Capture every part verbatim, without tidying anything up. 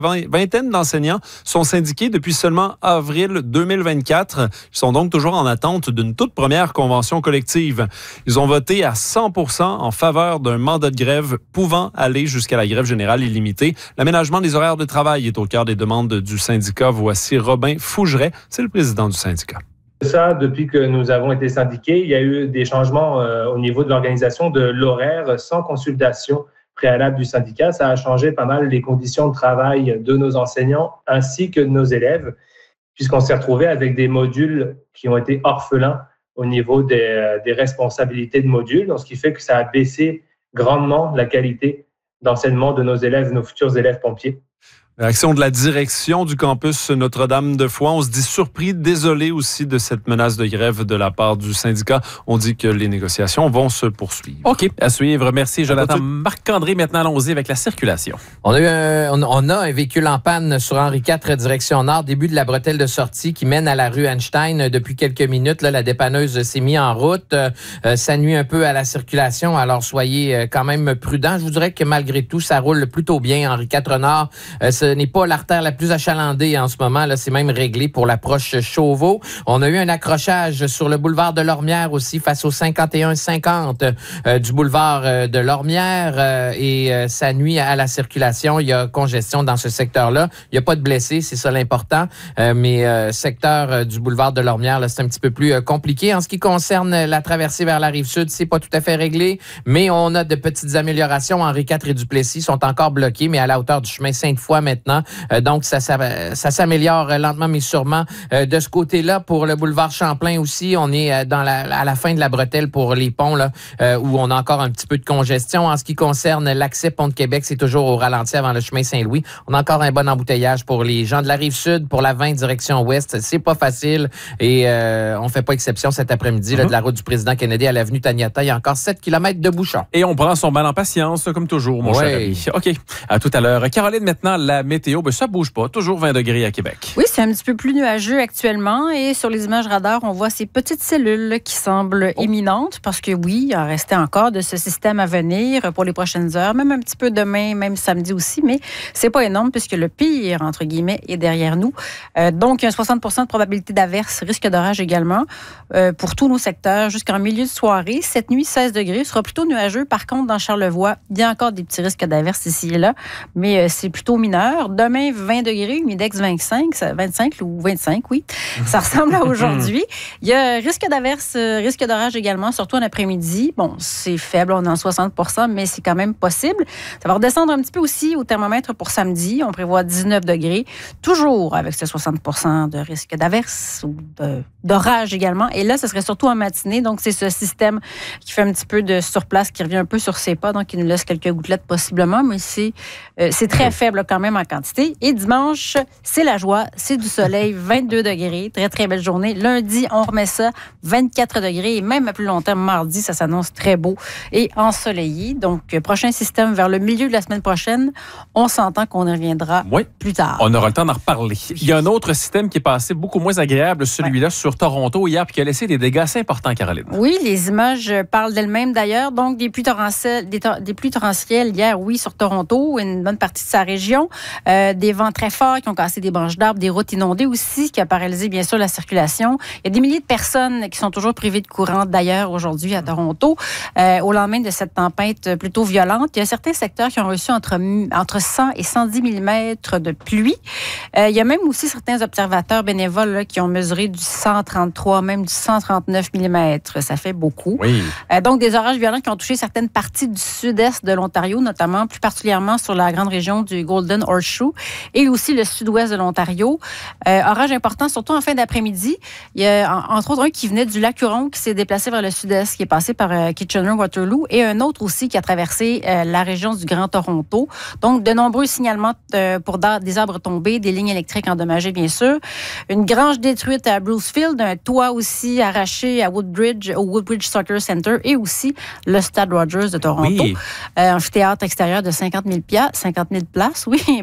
vingtaine d'enseignants sont syndiqués depuis seulement avril deux mille vingt-quatre. Ils sont donc toujours en attente d'une toute première convention collective. Ils ont voté à cent pour cent en faveur d'un mandat de grève pouvant aller jusqu'à la grève générale illimitée. L'aménagement des horaires de travail est au cœur des demandes du syndicat. Voici Robin Fougeret, c'est le président du syndicat. Ça, depuis que nous avons été syndiqués, il y a eu des changements euh, au niveau de l'organisation de l'horaire sans consultation préalable du syndicat. Ça a changé pas mal les conditions de travail de nos enseignants ainsi que de nos élèves, puisqu'on s'est retrouvé avec des modules qui ont été orphelins au niveau des, des responsabilités de modules, donc ce qui fait que ça a baissé grandement la qualité d'enseignement de nos élèves, nos futurs élèves pompiers. Réaction de la direction du campus Notre-Dame-de-Foix. On se dit surpris, désolé aussi de cette menace de grève de la part du syndicat. On dit que les négociations vont se poursuivre. OK, à suivre. Merci, Jonathan. Marc-André, maintenant, allons-y avec la circulation. On a, eu un, on, on a un véhicule en panne sur Henri quatre, direction nord, début de la bretelle de sortie qui mène à la rue Einstein. Depuis quelques minutes, là, la dépanneuse s'est mise en route. Euh, ça nuit un peu à la circulation, alors soyez quand même prudents. Je vous dirais que malgré tout, ça roule plutôt bien. Henri quatre nord, euh, ce n'est pas l'artère la plus achalandée en ce moment. Là, c'est même réglé pour l'approche Chauveau. On a eu un accrochage sur le boulevard de Lormière aussi face au cinquante et un cinquante euh, du boulevard euh, de Lormière euh, et euh, ça nuit à la circulation. Il y a congestion dans ce secteur-là. Il n'y a pas de blessés, c'est ça l'important. Euh, mais euh, secteur euh, du boulevard de Lormière, là, c'est un petit peu plus euh, compliqué. En ce qui concerne la traversée vers la Rive-Sud, c'est pas tout à fait réglé, mais on a de petites améliorations. Henri quatre et Duplessis sont encore bloqués, mais à la hauteur du chemin Sainte-Foy maintenant. Euh, donc, ça, ça, ça s'améliore lentement, mais sûrement. Euh, de ce côté-là, pour le boulevard Champlain aussi, on est dans la, à la fin de la bretelle pour les ponts, là, euh, où on a encore un petit peu de congestion. En ce qui concerne l'accès Pont de Québec, c'est toujours au ralenti avant le chemin Saint-Louis. On a encore un bon embouteillage pour les gens de la Rive-Sud, pour la vingt direction ouest. C'est pas facile et euh, on fait pas exception cet après-midi. Mm-hmm. Là, de la route du président Kennedy à l'avenue Taniata, il y a encore sept kilomètres de bouchons. Et on prend son mal en patience, comme toujours, mon cher ami. OK, à tout à l'heure. Caroline, maintenant, la météo, ben, ça bouge pas. Toujours vingt degrés à Québec. Oui, c'est un petit peu plus nuageux actuellement et sur les images radar, on voit ces petites cellules qui semblent oh. imminentes parce que oui, il en restait encore de ce système à venir pour les prochaines heures, même un petit peu demain, même samedi aussi, mais c'est pas énorme puisque le pire, entre guillemets, est derrière nous. Euh, donc, il y a soixante pour cent de probabilité d'averse, risque d'orage également euh, pour tous nos secteurs jusqu'en milieu de soirée. Cette nuit, seize degrés, sera plutôt nuageux. Par contre, dans Charlevoix, il y a encore des petits risques d'averse ici et là, mais euh, c'est plutôt mineur. Demain, vingt degrés, humidex vingt-cinq, vingt-cinq ou vingt-cinq, oui. Ça ressemble à aujourd'hui. Il y a risque d'averse, risque d'orage également, surtout en après-midi. Bon, c'est faible, on est en soixante pour cent, mais c'est quand même possible. Ça va redescendre un petit peu aussi au thermomètre pour samedi. On prévoit dix-neuf degrés, toujours avec ce soixante pour cent de risque d'averse ou de, d'orage également. Et là, ce serait surtout en matinée. Donc, c'est ce système qui fait un petit peu de surplace, qui revient un peu sur ses pas, donc il nous laisse quelques gouttelettes possiblement, mais c'est, euh, c'est très faible quand même en quantité. Et dimanche, c'est la joie, c'est du soleil, vingt-deux degrés, très, très belle journée. Lundi, on remet ça, vingt-quatre degrés, et même à plus long terme, mardi, ça s'annonce très beau et ensoleillé. Donc, prochain système vers le milieu de la semaine prochaine, on s'entend qu'on y reviendra oui. plus tard. On aura le temps d'en reparler. Il y a un autre système qui est passé beaucoup moins agréable, celui-là, ouais. sur Toronto hier, puis qui a laissé des dégâts assez importants, Caroline. Oui, les images parlent d'elles-mêmes d'ailleurs. Donc, des pluies torrentielles, des, tor- des pluies torrentielles hier, oui, sur Toronto, une bonne partie de sa région. Euh, des vents très forts qui ont cassé des branches d'arbres, des routes inondées aussi, qui a paralysé bien sûr la circulation. Il y a des milliers de personnes qui sont toujours privées de courant d'ailleurs aujourd'hui à Toronto, euh, au lendemain de cette tempête plutôt violente. Il y a certains secteurs qui ont reçu entre, entre cent et cent dix millimètres de pluie. Euh, il y a même aussi certains observateurs bénévoles là, qui ont mesuré du cent trente-trois, même du cent trente-neuf millimètres. Ça fait beaucoup. Oui. Euh, donc des orages violents qui ont touché certaines parties du sud-est de l'Ontario, notamment plus particulièrement sur la grande région du Golden Horseshoe et aussi le sud-ouest de l'Ontario. Euh, orage important, surtout en fin d'après-midi. Il y a entre autres un qui venait du lac Huron qui s'est déplacé vers le sud-est, qui est passé par euh, Kitchener-Waterloo, et un autre aussi qui a traversé euh, la région du Grand Toronto. Donc, de nombreux signalements euh, pour des arbres tombés, des lignes électriques endommagées, bien sûr. Une grange détruite à Brucefield, un toit aussi arraché à Woodbridge, au Woodbridge Soccer Center, et aussi le Stade Rogers de Toronto. Oui. Euh, amphithéâtre extérieur de cinquante mille places, oui,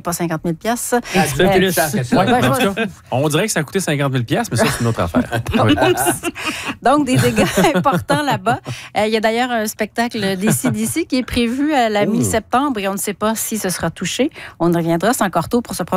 pas cinquante mille piastres. Ah, c'est Euh, plus cher que ça. Ouais, Ouais, en je tout cas, on dirait que ça a coûté cinquante mille piastres, mais ça, c'est une autre affaire. Oui. Donc, des dégâts importants là-bas. Euh, il y a d'ailleurs un spectacle d'A C D C qui est prévu à la mi-septembre et on ne sait pas si ce sera touché. On y reviendra, c'est encore tôt pour se prononcer